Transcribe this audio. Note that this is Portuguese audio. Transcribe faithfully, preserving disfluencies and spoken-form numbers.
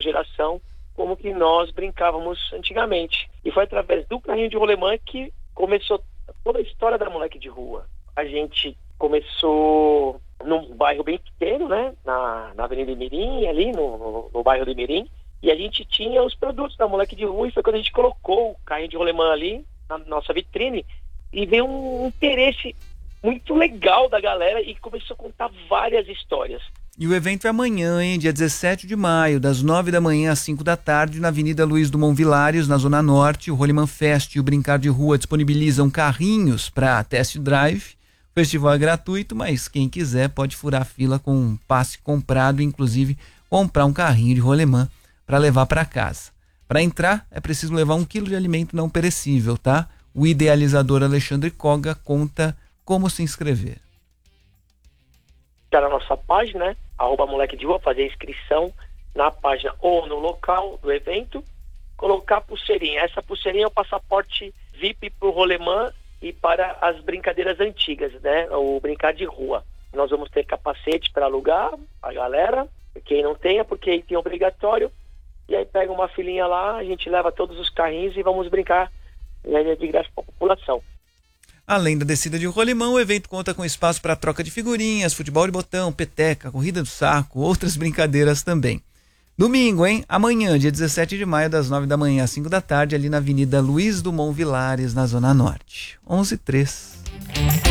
geração, como que nós brincávamos antigamente. E foi através do carrinho de rolemã que começou toda a história da Moleque de Rua. A gente começou num bairro bem pequeno, né? Na, na Avenida Imirim, ali no, no, no bairro do Imirim. E a gente tinha os produtos da Moleque de Rua, e foi quando a gente colocou o carrinho de rolemã ali na nossa vitrine, e veio um interesse muito legal da galera e começou a contar várias histórias. E o evento é amanhã, hein? Dia dezessete de maio, das nove da manhã às cinco da tarde, na Avenida Luiz Dumont Vilares, na Zona Norte. O Rolimã Fest e o Brincar de Rua disponibilizam carrinhos para test drive. O festival é gratuito, mas quem quiser pode furar a fila com um passe comprado, inclusive comprar um carrinho de rolemã para levar para casa. Para entrar, é preciso levar um quilo de alimento não perecível, tá? O idealizador Alexandre Koga conta como se inscrever. Tá na nossa página, né? Arroba Moleque de Rua, fazer a inscrição na página ou no local do evento, colocar a pulseirinha. Essa pulseirinha é o passaporte V I P para o rolemã e para as brincadeiras antigas, né? O brincar de rua. Nós vamos ter capacete para alugar a galera, quem não tenha, porque aí tem obrigatório. E aí pega uma filinha lá, a gente leva todos os carrinhos e vamos brincar, e aí é de graça para a população. Além da descida de rolimã, o evento conta com espaço para troca de figurinhas, futebol de botão, peteca, corrida do saco, outras brincadeiras também. Domingo, hein? Amanhã, dia dezessete de maio, das nove da manhã às cinco da tarde, ali na Avenida Luiz Dumont Vilares, na Zona Norte. onze e três.